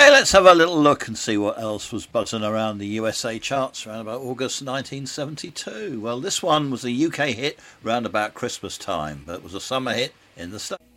Hey, let's have a little look and see what else was buzzing around the USA charts around about August 1972. Well, this one was a UK hit round about Christmas time, but it was a summer hit in the States.